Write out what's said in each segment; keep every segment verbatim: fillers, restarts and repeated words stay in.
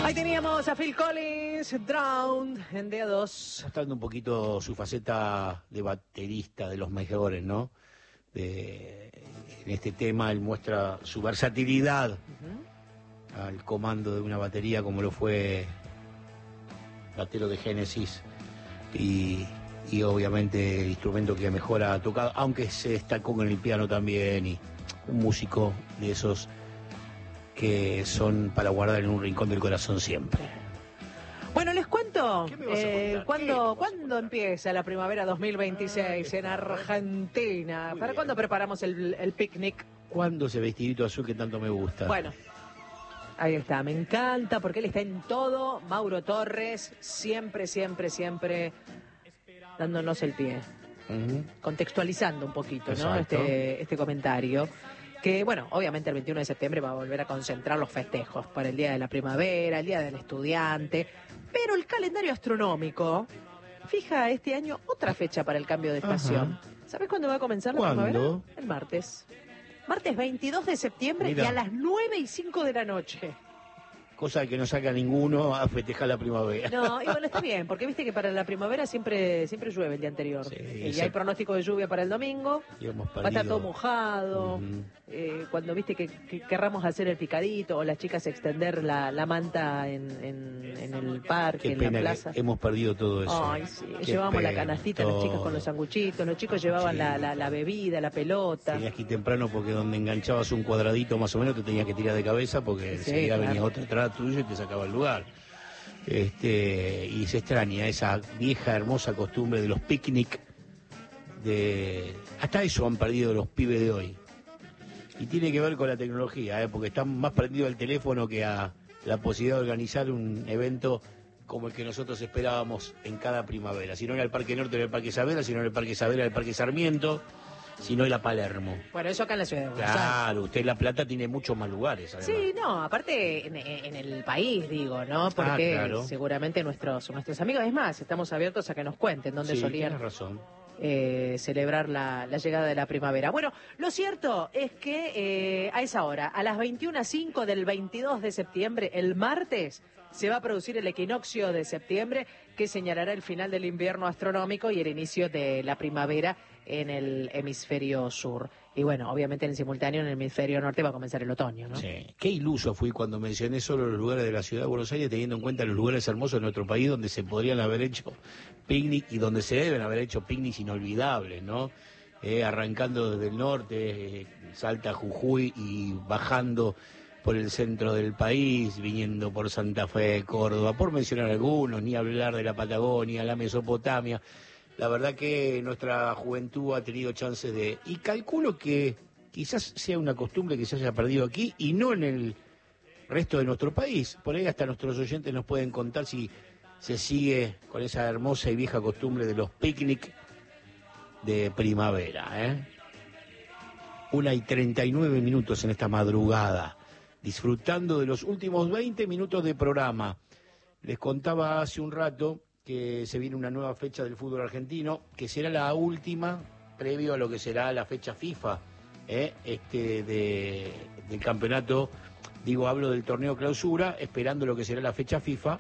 Ahí teníamos a Phil Collins, Drowned, en D A dos. Mostrando un poquito su faceta de baterista de los mejores, ¿no? De, en este tema él muestra su versatilidad uh-huh. al comando de una batería como lo fue batero de Génesis y, y obviamente el instrumento que mejor ha tocado, aunque se destacó con el piano también, y un músico de esos que son para guardar en un rincón del corazón siempre. Bueno, les cuento, eh, ¿cuándo, ¿Qué ¿cuándo empieza la primavera dos mil veintiséis en Argentina? Muy ¿Para bien. cuándo preparamos el, el picnic? ¿Cuándo ese vestidito azul que tanto me gusta? Bueno, ahí está, me encanta porque él está en todo. Mauro Torres, siempre, siempre, siempre dándonos el pie. Uh-huh. Contextualizando un poquito, ¿no? Exacto. Este, este comentario. Que, bueno, obviamente el veintiuno de septiembre va a volver a concentrar los festejos para el Día de la Primavera, el Día del Estudiante, pero el calendario astronómico fija este año otra fecha para el cambio de estación. Ajá. ¿Sabes cuándo va a comenzar la ¿Cuándo? primavera? El martes. Martes veintidós de septiembre. Mira. Y a las nueve y cinco de la noche. Cosa que no saca ninguno a festejar la primavera. No, y bueno, está bien, porque viste que para la primavera siempre siempre llueve el día anterior. Sí, y hay pronóstico de lluvia para el domingo. Y hemos va a estar todo mojado. Uh-huh. eh, cuando viste que, que querramos hacer el picadito o las chicas extender la, la manta en, en, en el parque, Qué en pena la plaza. Que hemos perdido todo eso. Ay, sí. Qué Llevábamos pena, la canastita, todo. Las chicas con los sanguchitos, los chicos llevaban sí. la, la, la bebida, la pelota. Tenías que ir temprano porque donde enganchabas un cuadradito más o menos te tenías que tirar de cabeza porque sí, enseguida claro. venía otra atrás tuyo y te sacaba el lugar. Este, y se extraña esa vieja hermosa costumbre de los picnic. De hasta eso han perdido los pibes de hoy. Y tiene que ver con la tecnología, ¿eh? Porque están más prendidos al teléfono que a la posibilidad de organizar un evento como el que nosotros esperábamos en cada primavera. Si no era el Parque Norte, era el Parque Saavedra, si no era el Parque Saavedra, era el Parque Sarmiento, si no era Palermo. Bueno, eso acá en la ciudad de Buenos Claro, Aires. usted en La Plata tiene muchos más lugares, además. Sí, no, aparte en, en el país, digo, ¿no? Porque ah, claro. seguramente nuestros nuestros amigos, es más, estamos abiertos a que nos cuenten dónde sí, solían tienes razón. Eh, celebrar la, la llegada de la primavera. Bueno, lo cierto es que eh, a esa hora, a las veintiuna cero cinco del veintidós de septiembre, el martes, se va a producir el equinoccio de septiembre que señalará el final del invierno astronómico y el inicio de la primavera en el hemisferio sur. Y bueno, obviamente en simultáneo en el hemisferio norte va a comenzar el otoño, ¿no? Sí. Qué iluso fui cuando mencioné solo los lugares de la ciudad de Buenos Aires, teniendo en cuenta los lugares hermosos de nuestro país donde se podrían haber hecho picnic y donde se deben haber hecho picnics inolvidables, ¿no? Eh, arrancando desde el norte, eh, Salta, Jujuy y bajando por el centro del país, viniendo por Santa Fe, Córdoba, por mencionar algunos, ni hablar de la Patagonia, la Mesopotamia. La verdad que nuestra juventud ha tenido chances de... Y calculo que quizás sea una costumbre que se haya perdido aquí y no en el resto de nuestro país. Por ahí hasta nuestros oyentes nos pueden contar si se sigue con esa hermosa y vieja costumbre de los picnic de primavera, ¿eh? Una y treinta y nueve minutos en esta madrugada, disfrutando de los últimos veinte minutos de programa. Les contaba hace un rato que se viene una nueva fecha del fútbol argentino, que será la última previo a lo que será la fecha FIFA, ¿eh? este de, del campeonato, digo, hablo del torneo clausura, esperando lo que será la fecha FIFA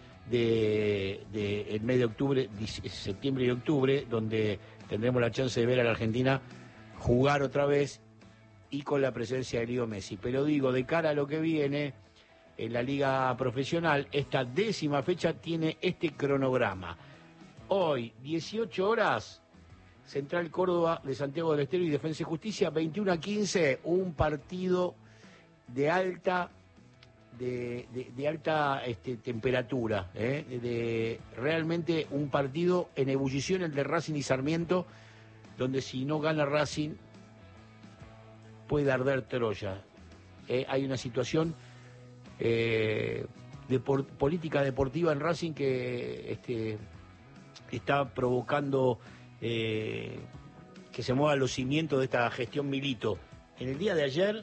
de, de el mes de octubre, septiembre y octubre, donde tendremos la chance de ver a la Argentina jugar otra vez y con la presencia de Leo Messi. Pero digo, de cara a lo que viene en la liga profesional, esta décima fecha tiene este cronograma. Hoy, dieciocho horas, Central Córdoba de Santiago del Estero y Defensa y Justicia, veintiuno a quince, un partido de alta de, de, de alta este, temperatura, ¿eh? de realmente un partido en ebullición, el de Racing y Sarmiento, donde si no gana Racing puede arder Troya. ¿eh? Hay una situación Eh, de por, política deportiva en Racing que este, está provocando eh, que se muevan los cimientos de esta gestión Milito. En el día de ayer,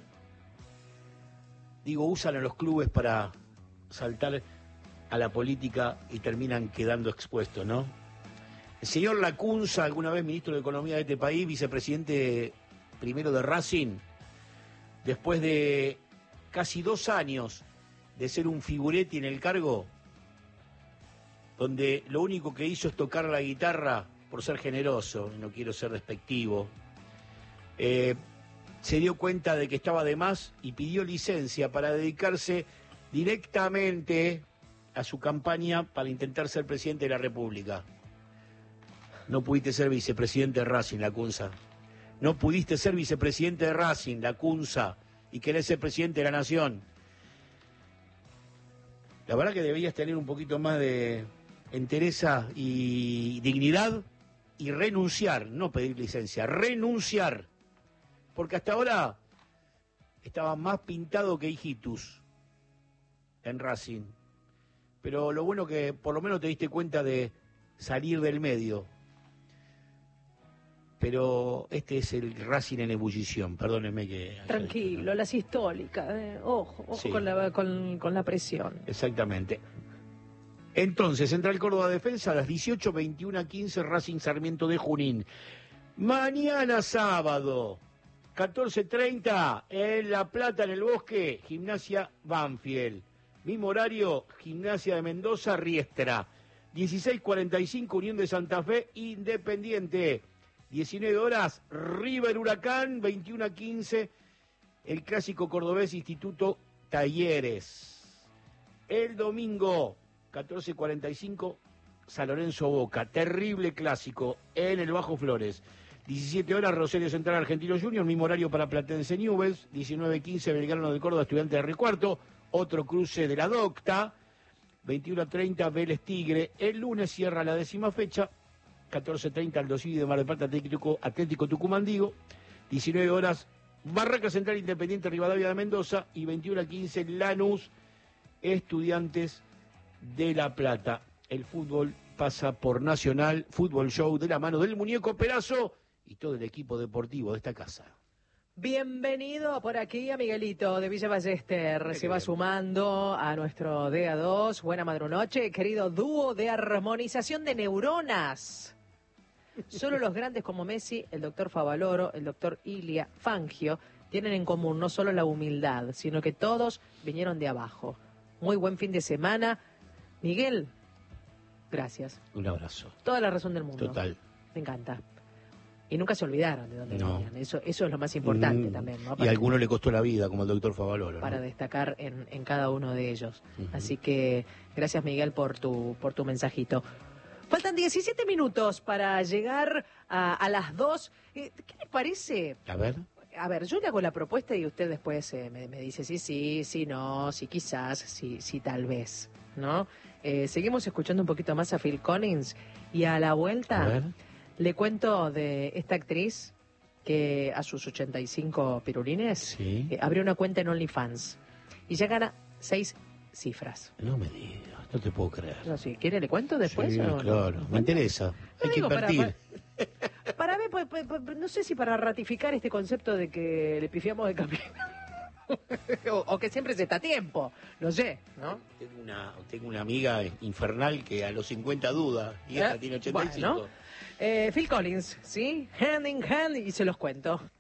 digo, usan a los clubes para saltar a la política y terminan quedando expuestos, ¿no? El señor Lacunza, alguna vez ministro de Economía de este país, vicepresidente primero de Racing, después de casi dos años de ser un figuretti en el cargo, donde lo único que hizo es tocar la guitarra por ser generoso, no quiero ser despectivo, eh, se dio cuenta de que estaba de más y pidió licencia para dedicarse directamente a su campaña para intentar ser presidente de la República. No pudiste ser vicepresidente de Racing, Lacunza. No pudiste ser vicepresidente de Racing, Lacunza, y querés ser presidente de la Nación. La verdad que deberías tener un poquito más de entereza y dignidad y renunciar, no pedir licencia, renunciar. Porque hasta ahora estaba más pintado que Hijitus en Racing. Pero lo bueno que por lo menos te diste cuenta de salir del medio. Pero este es el Racing en ebullición, perdónenme que... Tranquilo, ¿no? La sistólica, eh. ojo, ojo sí. con, la, con, con la presión. Exactamente. Entonces, Central Córdoba Defensa a las dieciocho, veintiuno a quince, Racing Sarmiento de Junín. Mañana sábado, catorce treinta, en La Plata, en el Bosque, Gimnasia Banfield. Mismo horario, Gimnasia de Mendoza, Riestra. dieciséis cuarenta y cinco, Unión de Santa Fe, Independiente. diecinueve horas, River Huracán, veintiuno a quince, el clásico cordobés Instituto Talleres. El domingo, catorce cuarenta y cinco, San Lorenzo Boca, terrible clásico en el Bajo Flores. diecisiete horas, Rosario Central Argentino Junior, mismo horario para Platense Newell's. diecinueve quince, Belgrano de Córdoba, Estudiante de Río Cuarto, otro cruce de la Docta. veintiuno a treinta, Vélez Tigre. El lunes cierra la décima fecha. catorce treinta, Aldo Civi de Mar del Plata, Atlético, Atlético Tucumán, digo. diecinueve horas, Barraca Central Independiente, Rivadavia de Mendoza. Y veintiuno a quince, Lanús, Estudiantes de La Plata. El fútbol pasa por Nacional Fútbol Show de la mano del Muñeco Perazo y todo el equipo deportivo de esta casa. Bienvenido por aquí a Miguelito de Villa Ballester. Se va sumando a nuestro D A dos. Buena madrunoche, querido dúo de armonización de neuronas. Solo los grandes como Messi, el doctor Favaloro, el doctor Ilia Fangio, tienen en común no solo la humildad, sino que todos vinieron de abajo. Muy buen fin de semana. Miguel, gracias. Un abrazo. Toda la razón del mundo. Total. Me encanta. Y nunca se olvidaron de dónde no. venían. Eso, eso es lo más importante mm, también, ¿no? Y a alguno le costó la vida, como el doctor Favaloro, para ¿no? destacar en, en cada uno de ellos. Uh-huh. Así que gracias, Miguel, por tu, por tu mensajito. Faltan diecisiete minutos para llegar a, a las dos. Eh, ¿Qué les parece? A ver. A ver, yo le hago la propuesta y usted después eh, me, me dice sí, sí, sí, no, sí, quizás, sí, sí, tal vez, ¿no? Eh, seguimos escuchando un poquito más a Phil Collins y a la vuelta A ver. le cuento de esta actriz que a sus ochenta y cinco pirulines Sí. eh, abrió una cuenta en OnlyFans y ya gana seis cifras. No me digas, no te puedo creer. No, si quiere le cuento después. Sí, o claro, no? me interesa. Hay No, que digo, para- invertir. Para, para ver, pa- pa- pa- no sé si para ratificar este concepto de que le pifiamos de camino. o, o que siempre se está a tiempo, no sé, ¿no? Tengo una, tengo una amiga infernal que a los cincuenta duda y esta ¿Eh? tiene ochenta y cinco. Bueno, eh, Phil Collins, ¿sí? Hand in hand y se los cuento.